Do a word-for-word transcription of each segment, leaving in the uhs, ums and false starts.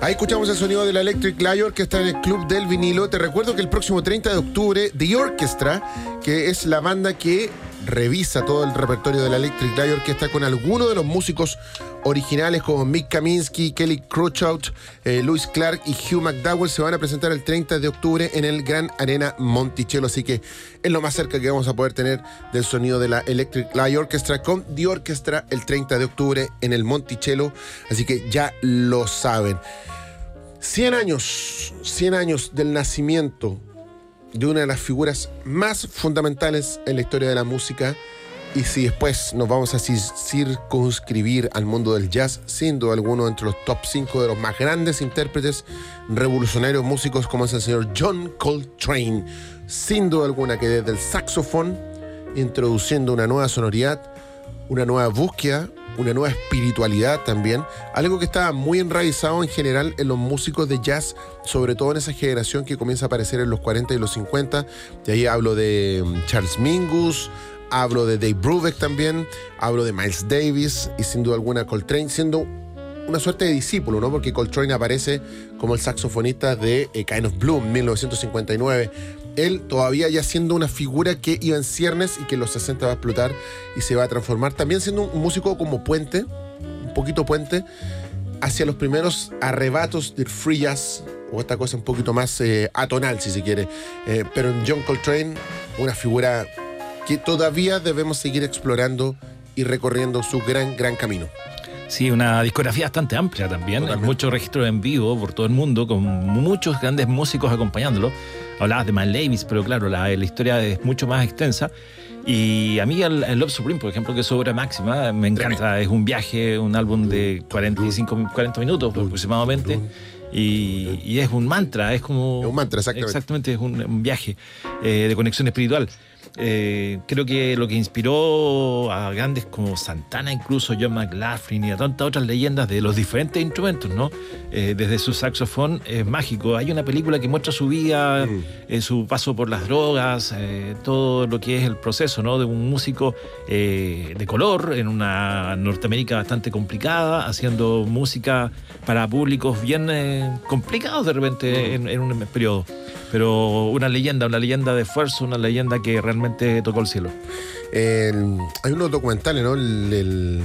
Ahí escuchamos el sonido de la Electric Light Orchestra en el Club del Vinilo. Te recuerdo que el próximo treinta de octubre, The Orchestra, que es la banda que revisa todo el repertorio de la Electric Light Orchestra con algunos de los músicos originales como Mick Kaminsky, Kelly Cruikshank, eh, Louis Clark y Hugh McDowell, se van a presentar el treinta de octubre en el Gran Arena Monticello, así que es lo más cerca que vamos a poder tener del sonido de la Electric Light Orchestra con The Orchestra el treinta de octubre en el Monticello, así que ya lo saben. cien años, cien años del nacimiento de una de las figuras más fundamentales en la historia de la música. Y si después nos vamos a circunscribir al mundo del jazz, sin duda alguno entre los top cinco de los más grandes intérpretes, revolucionarios músicos, como es el señor John Coltrane. Sin duda alguna que desde el saxofón, introduciendo una nueva sonoridad, una nueva búsqueda, una nueva espiritualidad también, algo que estaba muy enraizado en general en los músicos de jazz, sobre todo en esa generación que comienza a aparecer en los cuarenta y los cincuenta. De ahí hablo de Charles Mingus, hablo de Dave Brubeck también, hablo de Miles Davis y sin duda alguna Coltrane, siendo una suerte de discípulo, ¿no? Porque Coltrane aparece como el saxofonista de eh, Kind of Blue en mil novecientos cincuenta y nueve. Él todavía ya siendo una figura que iba en ciernes y que en los sesenta va a explotar y se va a transformar, también siendo un músico como puente, un poquito puente, hacia los primeros arrebatos del free jazz, o esta cosa un poquito más eh, atonal, si se quiere. Eh, pero en John Coltrane, una figura que todavía debemos seguir explorando y recorriendo su gran, gran camino. Sí, una discografía bastante amplia también, Totalmente. Muchos registros en vivo por todo el mundo, con muchos grandes músicos acompañándolo. Hablabas de Miles Davis, pero claro, la, la historia es mucho más extensa. Y a mí el, el Love Supreme, por ejemplo, que es su obra máxima, me encanta. Tremendo. Es un viaje, un álbum de cuarenta y cinco, cuarenta minutos aproximadamente. Y, y es un mantra, es como... Es un mantra, exactamente. Exactamente, es un, un viaje eh, de conexión espiritual. Eh, creo que lo que inspiró a grandes como Santana, incluso John McLaughlin y a tantas otras leyendas de los diferentes instrumentos, ¿no? Eh, desde su saxofón es mágico. Hay una película que muestra su vida, mm. eh, su paso por las drogas, eh, todo lo que es el proceso, ¿no? De un músico eh, de color en una Norteamérica bastante complicada, haciendo música para públicos bien eh, complicados de repente mm. en, en un periodo. Pero una leyenda, una leyenda de esfuerzo, una leyenda que realmente tocó el cielo. Eh, hay unos documentales, ¿no? El, el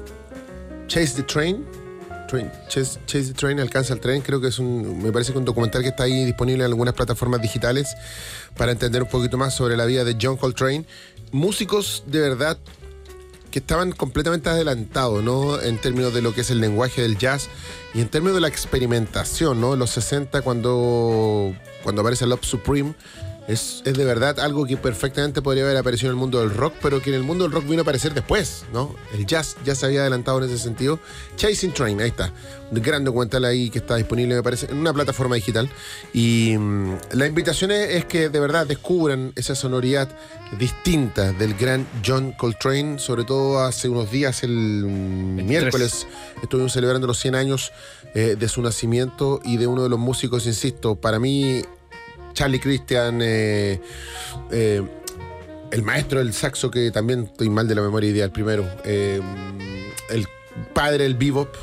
Chase the Train, Train Chase, Chase the Train, Alcanza el Tren, creo que es un, me parece que un documental que está ahí disponible en algunas plataformas digitales para entender un poquito más sobre la vida de John Coltrane. Músicos de verdad que estaban completamente adelantados, ¿no? En términos de lo que es el lenguaje del jazz y en términos de la experimentación, ¿no? En los sesenta, cuando, cuando aparece Love Supreme, es, es de verdad algo que perfectamente podría haber aparecido en el mundo del rock, pero que en el mundo del rock vino a aparecer después, ¿no? El jazz ya se había adelantado en ese sentido. Chasing Train, ahí está. Un gran documental ahí que está disponible, me parece, en una plataforma digital. Y mmm, la invitación es, es que de verdad descubran esa sonoridad distinta del gran John Coltrane. Sobre todo hace unos días, el veintitrés miércoles, estuvimos celebrando los cien años eh, de su nacimiento y de uno de los músicos, insisto, para mí, Charlie Christian, eh, eh, el maestro del saxo, que también estoy mal de la memoria ideal, primero, eh, el padre del bebop,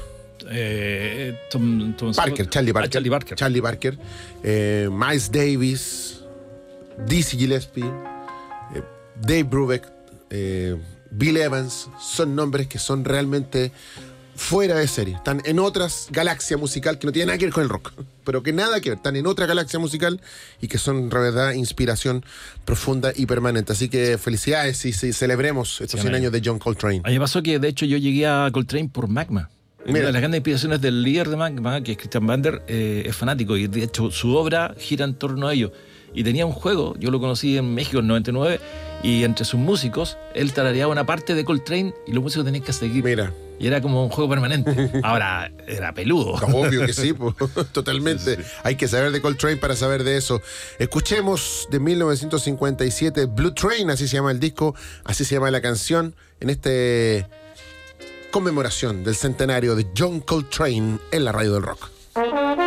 eh, Tom, Tom Parker, Charlie Parker, ah, Charlie Parker, Charlie Parker eh, Miles Davis, Dizzy Gillespie, eh, Dave Brubeck, eh, Bill Evans, son nombres que son realmente fuera de serie, están en otras galaxias musical que no tienen nada que ver con el rock, pero que nada que ver, están en otra galaxia musical y que son, de verdad, inspiración profunda y permanente. Así que felicidades y, y celebremos estos sí, cien años de John Coltrane. A mí me pasó que, de hecho, yo llegué a Coltrane por Magma. Mira. Una de las grandes inspiraciones del líder de Magma, que es Christian Vander, eh, es fanático y, de hecho, su obra gira en torno a ello. Y tenía un juego, yo lo conocí en México en noventa y nueve, y entre sus músicos, él tarareaba una parte de Coltrane y los músicos tenían que seguir. Mira. Y era como un juego permanente. Ahora, era peludo. Obvio que sí, pues, totalmente. Sí, sí. Hay que saber de Coltrane para saber de eso. Escuchemos de mil novecientos cincuenta y siete Blue Train, así se llama el disco, así se llama la canción, en este conmemoración del centenario de John Coltrane en la radio del rock.